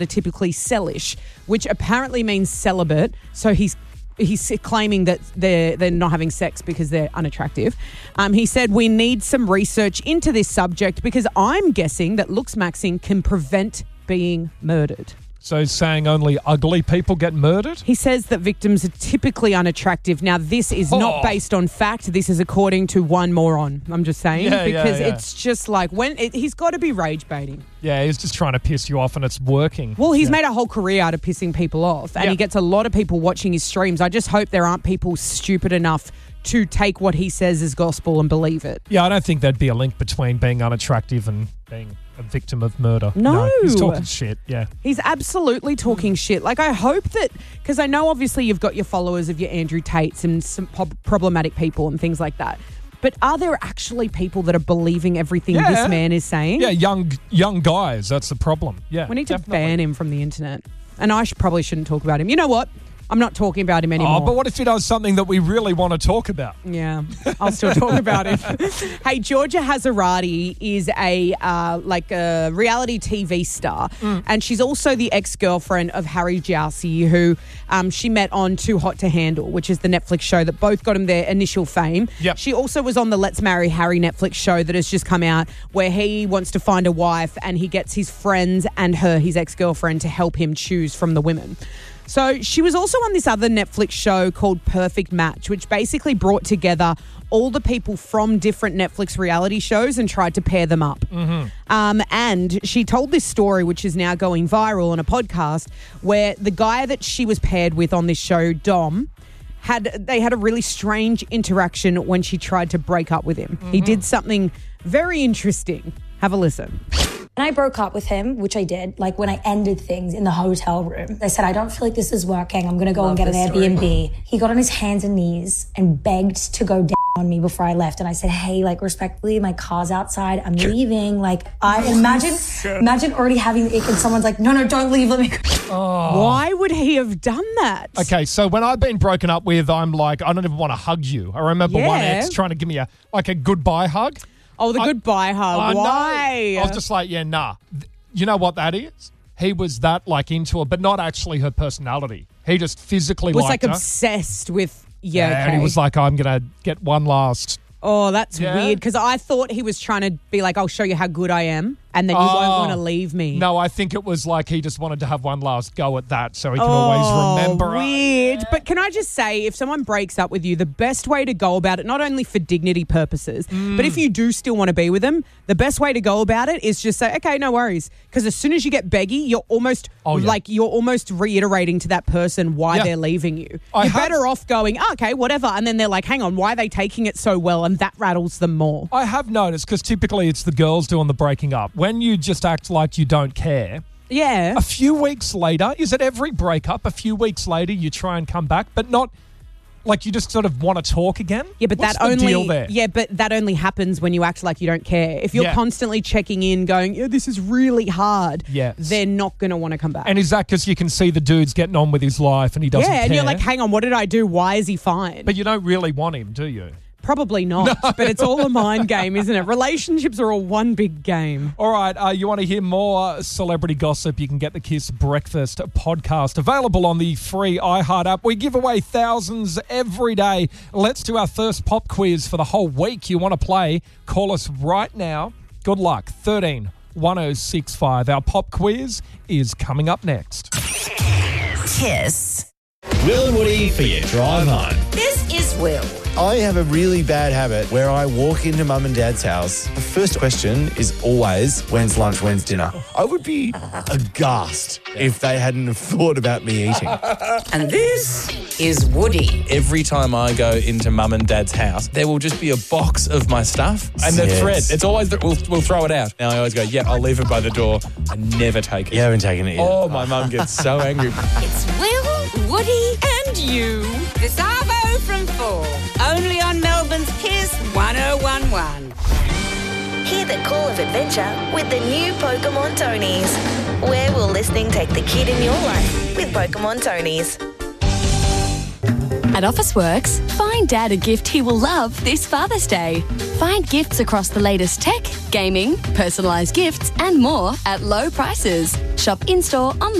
are typically cellish, which apparently means celibate. So he's claiming that they're not having sex because they're unattractive. He said, we need some research into this subject because I'm guessing that looks maxing can prevent being murdered. So he's saying only ugly people get murdered? He says that victims are typically unattractive. Now, this is not based on fact. This is according to one moron. I'm just saying. Because it's just like he's got to be rage baiting. Yeah, he's just trying to piss you off and it's working. Well, he's made a whole career out of pissing people off and he gets a lot of people watching his streams. I just hope there aren't people stupid enough to take what he says as gospel and believe it. Yeah, I don't think there'd be a link between being unattractive and being a victim of murder. No. He's talking shit, yeah. He's absolutely talking shit. Like, I hope that, because I know obviously you've got your followers of your Andrew Tates and some problematic people and things like that. But are there actually people that are believing everything this man is saying? Yeah, young guys, that's the problem. Yeah, we need to ban him from the internet. And I probably shouldn't talk about him. You know what? I'm not talking about him anymore. Oh, but what if he does something that we really want to talk about? Yeah, I'll still talk about him. Hey, Georgia Hazarati is a reality TV star, and she's also the ex-girlfriend of Harry Jowsey, who she met on Too Hot to Handle, which is the Netflix show that both got him their initial fame. Yep. She also was on the Let's Marry Harry Netflix show that has just come out, where he wants to find a wife and he gets his friends and his ex-girlfriend, to help him choose from the women. So she was also on this other Netflix show called Perfect Match, which basically brought together all the people from different Netflix reality shows and tried to pair them up. Mm-hmm. And she told this story, which is now going viral on a podcast, where the guy that she was paired with on this show, Dom, had a really strange interaction when she tried to break up with him. Mm-hmm. He did something very interesting. Have a listen. And I broke up with him, which I did, like when I ended things in the hotel room. I said, I don't feel like this is working. I'm going to go and get an Airbnb. He got on his hands and knees and begged to go down on me before I left. And I said, hey, like, respectfully, my car's outside. I'm leaving. Like, I imagine already having the ick and someone's like, no, don't leave. Let me go. Oh. Why would he have done that? Okay, so when I've been broken up with, I'm like, I don't even want to hug you. I remember one ex trying to give me a goodbye hug. Oh, the goodbye hug. Why? I was just like, yeah, nah. You know what that is? He was that into her, but not actually her personality. He just physically was liked her. Obsessed with, okay. And he was like, I'm going to get one last. Oh, that's weird, because I thought he was trying to be like, I'll show you how good I am, and then you won't want to leave me. No, I think it was like he just wanted to have one last go at that so he can always remember. Weird. But can I just say, if someone breaks up with you, the best way to go about it, not only for dignity purposes, but if you do still want to be with them, the best way to go about it is just say, okay, no worries. Because as soon as you get beggy, you're almost you're almost reiterating to that person why they're leaving you. You're better off going, okay, whatever. And then they're like, hang on, why are they taking it so well? And that rattles them more. I have noticed, because typically it's the girls doing the breaking up. When you just act like you don't care, a few weeks later, is it every breakup? A few weeks later, you try and come back, but not like you just sort of want to talk again? Yeah, but What's the deal there? Yeah, but that only happens when you act like you don't care. If you're constantly checking in, going, this is really hard, they're not going to want to come back. And is that because you can see the dude's getting on with his life and he doesn't care? Yeah, and you're like, hang on, what did I do? Why is he fine? But you don't really want him, do you? Probably not, but it's all a mind game, isn't it? Relationships are all one big game. All right, you want to hear more celebrity gossip? You can get the Kiss Breakfast podcast available on the free iHeart app. We give away thousands every day. Let's do our first pop quiz for the whole week. You want to play? Call us right now. Good luck. 13 1065. Our pop quiz is coming up next. Kiss. Will and Woody for your drive home. This is Will. I have a really bad habit where I walk into mum and dad's house. The first question is always, when's lunch, when's dinner? I would be aghast if they hadn't have thought about me eating. And this is Woody. Every time I go into mum and dad's house, there will just be a box of my stuff and the thread. It's always, we'll throw it out. Now I always go, I'll leave it by the door. I never take it. You haven't taken it yet. Oh, my mum gets so angry. It's Will, Woody and you. This Arvo from 4. Only on Melbourne's Kiss 1011. Hear the call of adventure with the new Pokemon Tonys. Where will listening take the kid in your life with Pokemon Tonys? At Officeworks, find Dad a gift he will love this Father's Day. Find gifts across the latest tech, gaming, personalised gifts and more at low prices. Shop in-store, online